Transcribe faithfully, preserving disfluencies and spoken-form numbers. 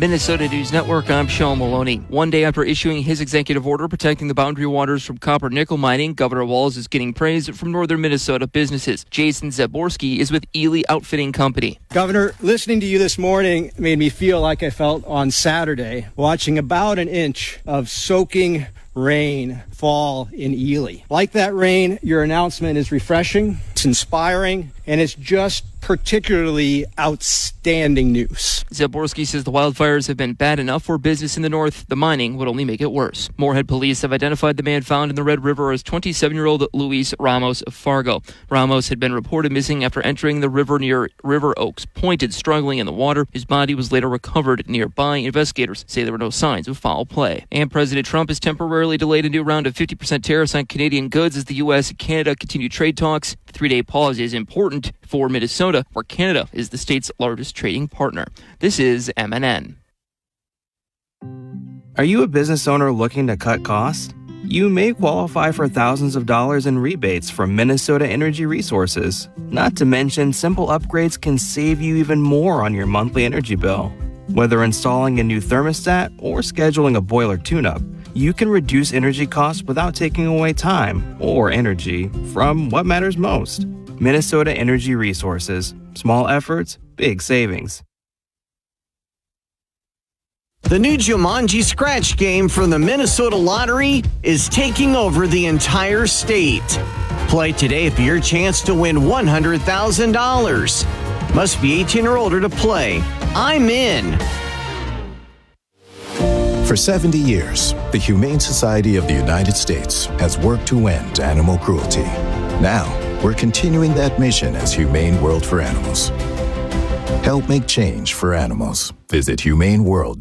Minnesota News Network, I'm Sean Maloney. One day after issuing his executive order protecting the boundary waters from copper nickel mining, Governor Walz is getting praise from northern Minnesota businesses. Jason Zaborski is with Ely Outfitting Company. Governor, listening to you this morning made me feel like I felt on Saturday, watching about an inch of soaking rain fall in Ely. Like that rain, your announcement is refreshing, it's inspiring, and it's just particularly outstanding news. Zaborski says the wildfires have been bad enough for business in the north. The mining would only make it worse. Moorhead police have identified the man found in the Red River as twenty-seven-year-old Luis Ramos of Fargo. Ramos had been reported missing after entering the river near River Oaks Point and struggling in the water. His body was later recovered nearby. Investigators say there were no signs of foul play. And President Trump has temporarily delayed a new round of fifty percent tariffs on Canadian goods as the U S and Canada continue trade talks. The three-day pause is important for Minnesota, where Canada is the state's largest trading partner. This is M N N. Are you a business owner looking to cut costs? You may qualify for thousands of dollars in rebates from Minnesota Energy Resources. Not to mention, simple upgrades can save you even more on your monthly energy bill. Whether installing a new thermostat or scheduling a boiler tune-up, you can reduce energy costs without taking away time or energy from what matters most. Minnesota Energy Resources. Small efforts, big savings. The new Jumanji Scratch game from the Minnesota Lottery is taking over the entire state. Play today for your chance to win one hundred thousand dollars. Must be eighteen or older to play. I'm in. For seventy years, the Humane Society of the United States has worked to end animal cruelty. Now, we're continuing that mission as Humane World for Animals. Help make change for animals. Visit humane world